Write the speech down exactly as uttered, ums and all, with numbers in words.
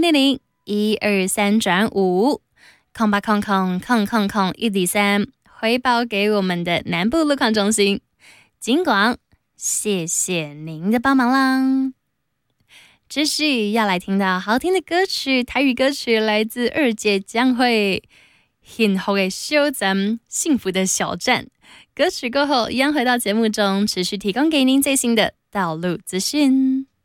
零零一二三转五空八空空空空空一比三，回报给我们的南部路况中心。金广，谢谢您的帮忙啦！继续要来听到好听的歌曲，台语歌曲来自二姐江蕙，幸福的小站，幸福的小站。歌曲过后，一样回到节目中，持续提供给您最新的道路资讯。